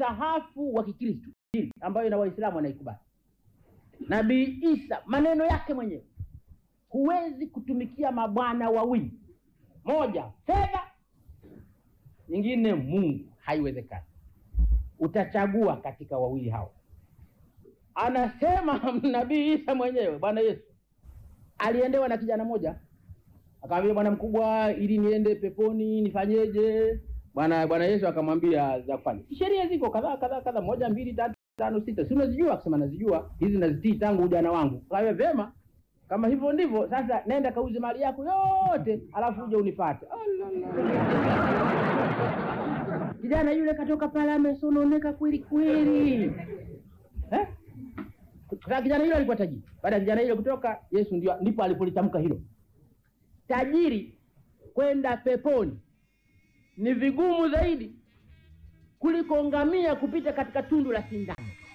msahafu wa Kikristo ambayo na Waislamu wanaikubali. Nabii Isa maneno yake mwenyewe, huwezi kutumikia mabwana wawili, moja fedha, nyingine Mungu, haiwezekani. Utachagua katika wawili hao. Anasema Nabii Isa mwenyewe. Bwana Yesu aliendewa na kijana moja, akamwambia, bwana mkubwa, ili niende peponi nifanyeje? Bwana Yesu akamwambia za kufanya. Sheria ziko kadhaa 1 2 3 5 6. Si unazijua? Akasema nazijua, hizi nazitii tangu ujana wangu. Kawe vema, kama hivyo ndivyo sasa nenda kauze mali yako yote alafu uje unifuate. Kijana yule katoka pale amesononeka kweli kweli. Kwa kijana yule alikuwa tajiri. Baada ya kijana yule kutoka, Yesu ndipo alipolitamka hilo. Tajiri kwenda peponi ni vigumu zaidi kuliko ngamia kupita katika tundu la sindano.